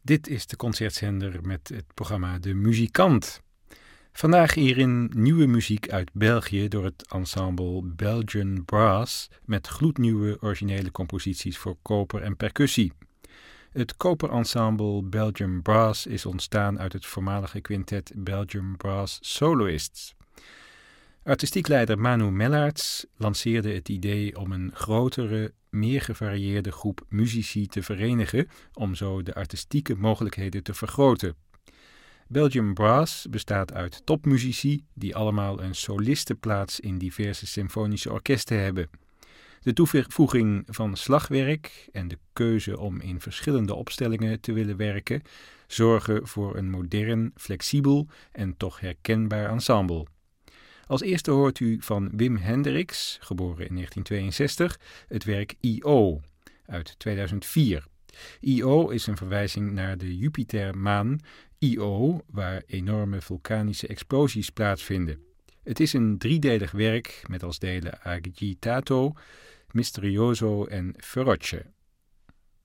Dit is de concertzender met het programma De Muzikant. Vandaag hierin nieuwe muziek uit België door het ensemble Belgian Brass met gloednieuwe originele composities voor koper en percussie. Het koperensemble Belgian Brass is ontstaan uit het voormalige quintet Belgian Brass Soloists. Artistiek leider Manu Mellaerts lanceerde het idee om een grotere, meer gevarieerde groep muzici te verenigen om zo de artistieke mogelijkheden te vergroten. Belgian Brass bestaat uit topmuzici die allemaal een solistenplaats in diverse symfonische orkesten hebben. De toevoeging van slagwerk en de keuze om in verschillende opstellingen te willen werken zorgen voor een modern, flexibel en toch herkenbaar ensemble. Als eerste hoort u van Wim Hendricks, geboren in 1962, het werk I.O. uit 2004. I.O. is een verwijzing naar de Jupitermaan Io, waar enorme vulkanische explosies plaatsvinden. Het is een driedelig werk met als delen Agitato, Misterioso en Feroce.